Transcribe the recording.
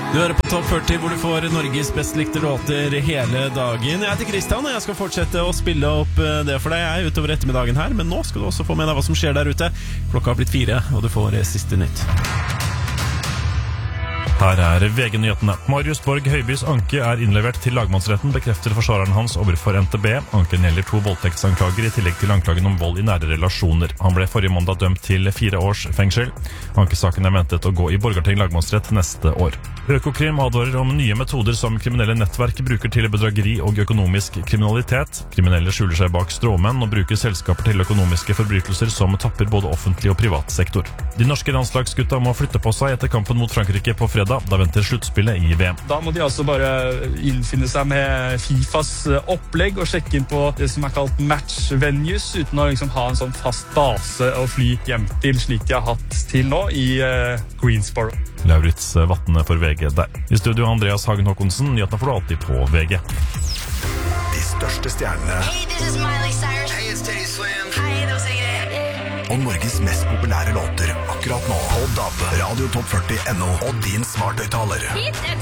Du hører på Topp 40, hvor du får Norges best likte låter hele dagen. Jeg heter Kristian, og jeg skal fortsette å spille opp det for deg. Jeg er utover ettermiddagen her, men nå skal du også få med deg hva som skjer der ute. Klokka har blitt 4, og du får siste nytt. Her er VG-nyhetene. Marius Borg Høibys anke er innlevert til lagmannsretten, bekrefter forsvareren hans overfor NTB. Anken gjelder 2 voldtektsanklager i tillegg til anklagen om vold i nære relasjoner. Han ble forrige mandag dømt til 4 års fengsel. Ankesaken er ventet å gå i Borgarting lagmannsrett neste år. Økokrim advarer om nye metoder som kriminelle nettverk bruker til bedrageri og økonomisk kriminalitet. Kriminelle skjuler seg bak stråmenn og bruker selskaper til økonomiske forbrytelser som tapper både offentlig og privat sektor. De norske landslagsgutta må flytte på seg etter kampen mot Frankrike på fredag. Da venter sluttspillet i VM. Da må de altså bare innfinne seg med FIFAs opplegg og sjekke inn på det som er kalt match venues, uten å liksom ha en sånn fast base å fly hjem til, slik de har hatt til nå i Greensboro. Lauritz Vatne for VG der. I studio Andreas Hagen Håkonsen, nyhetene får du alltid på VG. De største stjernene. Hey, this is Miley Cyrus. Hey, it's Teddy Slim. Hei, det var Sigrid. Og Norges mest populære låter akkurat nå. På DAB, Radio Topp 40 NO og din smarthøyttaler.